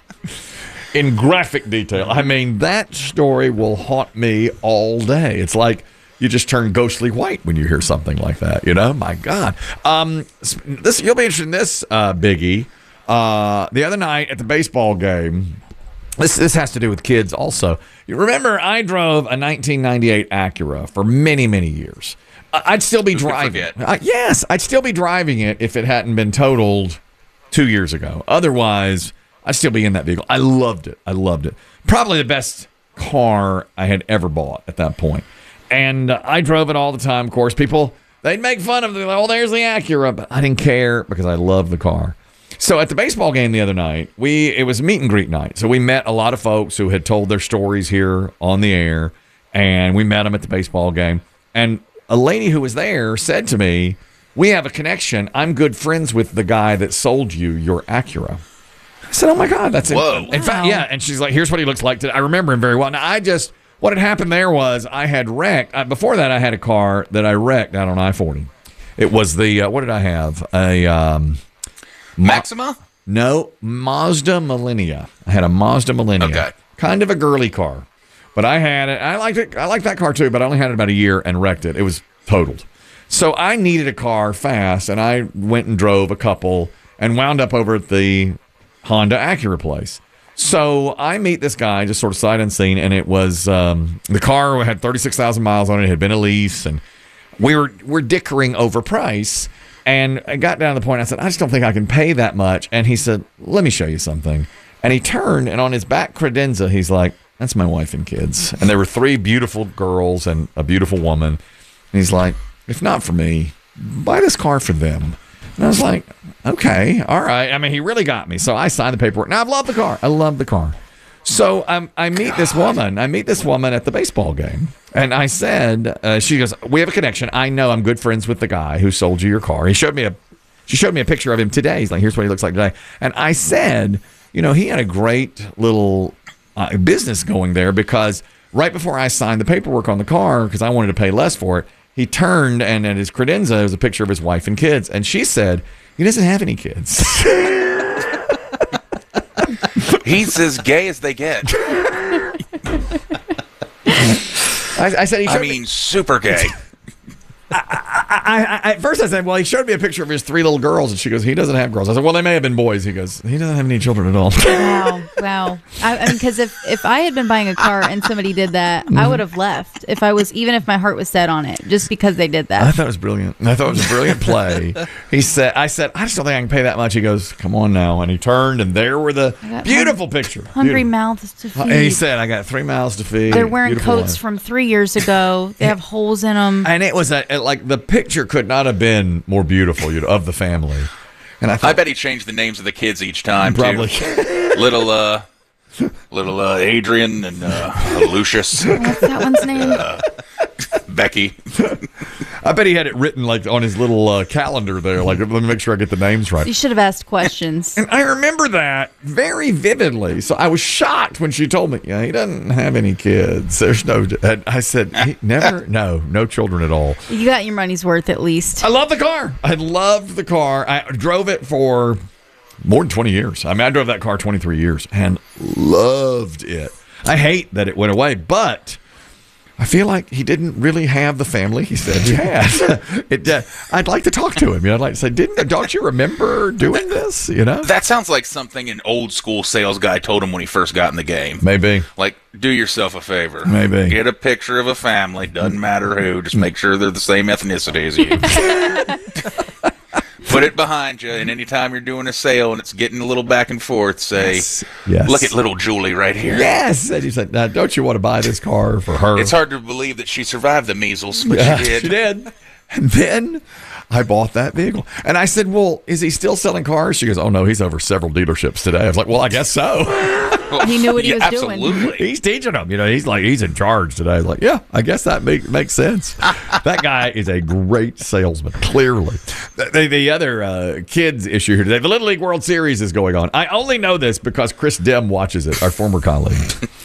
In graphic detail. I mean, that story will haunt me all day. It's like you just turn ghostly white when you hear something like that. My God. You'll be interested in this, Biggie. The other night at the baseball game, this has to do with kids also. You remember I drove a 1998 Acura for many, many years. I'd still be driving it. Yes, I'd still be driving it if it hadn't been totaled 2 years ago. Otherwise, I'd still be in that vehicle. I loved it. Probably the best car I had ever bought at that point. And I drove it all the time, of course. People, they'd make fun of it. Oh, there's the Acura. But I didn't care because I loved the car. So at the baseball game the other night, it was meet and greet night. So we met a lot of folks who had told their stories here on the air. And we met them at the baseball game. And a lady who was there said to me, "We have a connection. I'm good friends with the guy that sold you your Acura." I said, "Oh my God, that's whoa." In fact, yeah. And she's like, "Here's what he looks like today." I remember him very well. Now, what had happened there was I had wrecked. Before that, I had a car that I wrecked out on I-40. It was the what did I have? A Maxima? No, Mazda Millennia. I had a Mazda Millennia. Okay. Kind of a girly car. But I had it. I liked it. I liked that car too, but I only had it about a year and wrecked it. It was totaled. So I needed a car fast, and I went and drove a couple and wound up over at the Honda Acura place. So I meet this guy just sort of sight unseen, and it was the car had 36,000 miles on it. It had been a lease, and we're dickering over price. And I got down to the point, I said, "I just don't think I can pay that much." And he said, "Let me show you something." And he turned, and on his back credenza, he's like, "That's my wife and kids." And there were 3 beautiful girls and a beautiful woman. And he's like, "If not for me, buy this car for them." And I was like, "Okay, all right." I mean, he really got me. So I signed the paperwork. Now, I love the car. I love the car. So I meet this woman. I meet this woman at the baseball game. And I said, she goes, "We have a connection. I know I'm good friends with the guy who sold you your car." She showed me a picture of him today. He's like, "Here's what he looks like today." And I said, he had a great little business going there because right before I signed the paperwork on the car, because I wanted to pay less for it, he turned and at his credenza was a picture of his wife and kids. And she said, "He doesn't have any kids." He's as gay as they get. I said, super gay. At first I said, well, he showed me a picture of his 3 little girls, and she goes, he doesn't have girls. I said, well, they may have been boys. He goes, he doesn't have any children at all. Wow. I mean, because if I had been buying a car and somebody did that, I would have left. Even if my heart was set on it, just because they did that. I thought it was brilliant. I thought it was a brilliant play. I said, I just don't think I can pay that much. He goes, come on now. And he turned, and there were the beautiful picture. Hungry mouths to feed. And he said, I got 3 mouths to feed. They're wearing Beautiful coats life. from 3 years ago. They have holes in them. And it was like the picture could not have been more beautiful of the family. And I bet he changed the names of the kids each time. Probably. Too. Little Adrian and Lucius. What's that one's name? Becky. I bet he had it written like on his little calendar there. Like, let me make sure I get the names right. You should have asked questions. And I remember that very vividly. So I was shocked when she told me, yeah, he doesn't have any kids. There's no. And I said, no children at all. You got your money's worth at least. I love the car. I loved the car. I drove it for more than 20 years. I mean, I drove that car 23 years and loved it. I hate that it went away, but I feel like he didn't really have the family he said he had. I'd like to talk to him. I'd like to say, don't you remember doing this? That sounds like something an old school sales guy told him when he first got in the game. Maybe. Like, do yourself a favor. Maybe. Get a picture of a family. Doesn't matter who. Just make sure they're the same ethnicity as you. Put it behind you, and anytime you're doing a sale and it's getting a little back and forth, say, Yes. look at little Julie right here. Yes. And he said, now, don't you want to buy this car for her? It's hard to believe that she survived the measles, but she did. She did. And then I bought that vehicle. And I said, well, is he still selling cars? She goes, oh, no, he's over several dealerships today. I was like, well, I guess so. He knew what he was absolutely. doing. He's teaching them. He's in charge today. I was like, yeah, I guess that makes sense. That guy is a great salesman, clearly. The other kids issue here today, the Little League World Series is going on. I only know this because Chris Dem watches it, our former colleague.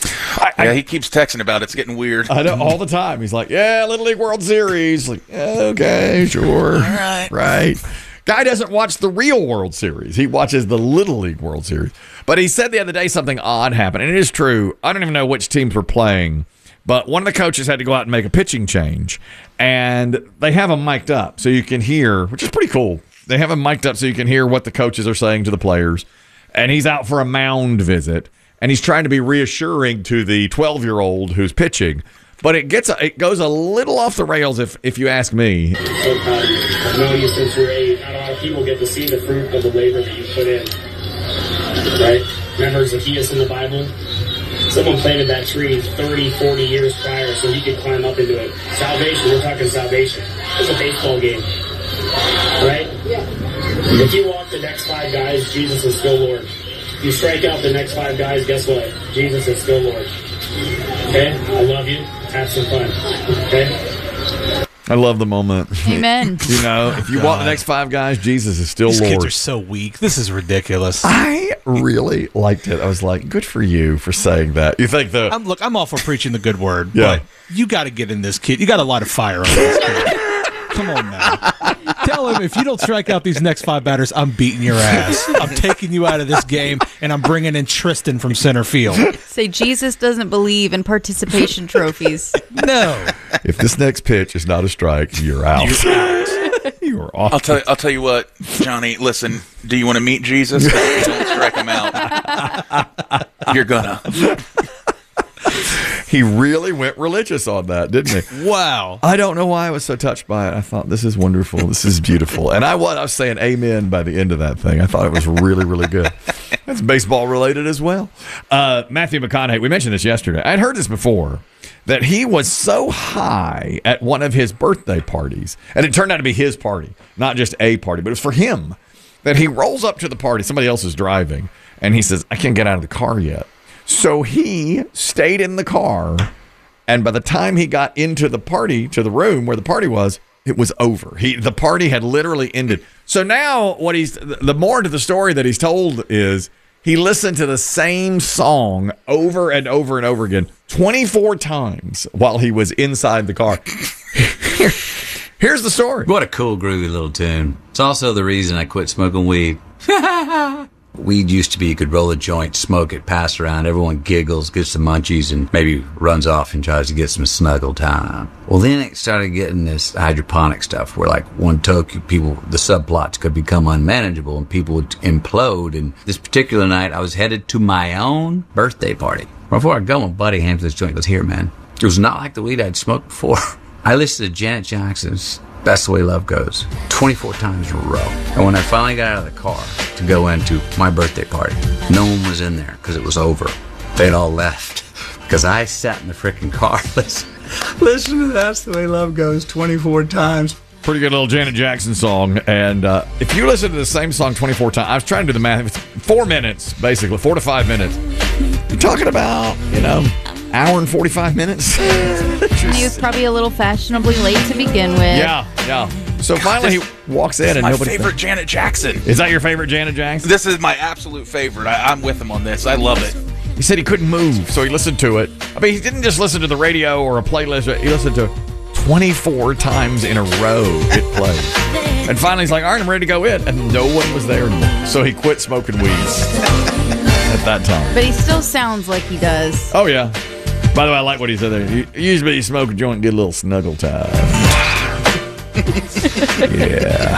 He keeps texting about it. It's getting weird. I know, all the time. He's like, yeah, Little League World Series. Like, okay, sure. All right. Right. Guy doesn't watch the real World Series. He watches the Little League World Series. But he said the other day something odd happened, and it is true. I don't even know which teams were playing, but one of the coaches had to go out and make a pitching change, and they have them mic'd up so you can hear, which is pretty cool. They have them mic'd up so you can hear what the coaches are saying to the players, and he's out for a mound visit, and he's trying to be reassuring to the 12-year-old who's pitching, but it goes a little off the rails if you ask me. I've known you since you're 8. Not a lot of people get to see the fruit of the labor that you put in. Right? Remember Zacchaeus in the Bible? Someone planted that tree 30, 40 years prior so he could climb up into it. Salvation, we're talking salvation. It's a baseball game. Right? Yeah. If you walk the next 5 guys, Jesus is still Lord. If you strike out the next 5 guys, guess what? Jesus is still Lord. Okay? I love you. Have some fun. Okay? I love the moment. Amen. If you walk the next 5 guys, Jesus is still These Lord. kids are so weak. This is ridiculous. I really liked it. I was like, good for you for saying that. You think I'm all for preaching the good word, Yeah. but you got to get in this kid. You got a lot of fire on this kid. Come on now. Tell him if you don't strike out these next 5 batters, I'm beating your ass. I'm taking you out of this game, and I'm bringing in Tristan from center field. Say Jesus doesn't believe in participation trophies. No. If this next pitch is not a strike, you're out. You're off. I'll tell you what, Johnny. Listen, do you want to meet Jesus? 'Cause if you don't strike him out, you're gonna. He really went religious on that, didn't he? Wow. I don't know why I was so touched by it. I thought, this is wonderful. This is beautiful. And I was saying amen by the end of that thing. I thought it was really, really good. That's baseball related as well. Matthew McConaughey, we mentioned this yesterday. I'd heard this before, that he was so high at one of his birthday parties, and it turned out to be his party, not just a party, but it was for him, that he rolls up to the party. Somebody else is driving, and he says, I can't get out of the car yet. So he stayed in the car, and by the time he got into the party, to the room where the party was, it was over. The party had literally ended. So now the more to the story that he's told is he listened to the same song over and over and over again 24 times while he was inside the car. Here's the story. What a cool, groovy little tune. It's also the reason I quit smoking weed. Weed used to be you could roll a joint, smoke it, pass around, everyone giggles, gets some munchies, and maybe runs off and tries to get some snuggle time. Well, then it started getting this hydroponic stuff where, like, one toke, the subplots could become unmanageable and people would implode. And this particular night, I was headed to my own birthday party. Before I go, my buddy hands this joint. He goes, "Here, man." It was not like the weed I'd smoked before. I listened to Janet Jackson's That's the Way Love Goes 24 times in a row. And when I finally got out of the car to go into my birthday party, no one was in there because it was over. They'd all left because I sat in the freaking car listen to That's the Way Love Goes 24 times. Pretty good little Janet Jackson song. And if you listen to the same song 24 times, I was trying to do the math. It's 4 minutes, basically, 4 to 5 minutes. You're talking about, hour and 45 minutes. He was probably a little fashionably late to begin with. Yeah. So finally he walks in and my nobody's favorite there. Janet Jackson. Is that your favorite Janet Jackson? This is my absolute favorite. I'm with him on this. I love it. He said he couldn't move, so he listened to it. I mean, he didn't just listen to the radio or a playlist. He listened to it 24 times in a row it played. And finally he's like, all right, I'm ready to go in. And no one was there anymore. So he quit smoking weed at that time. But he still sounds like he does. Oh, yeah. By the way, I like what he said there. Usually you smoke a joint and get a little snuggle time. Yeah.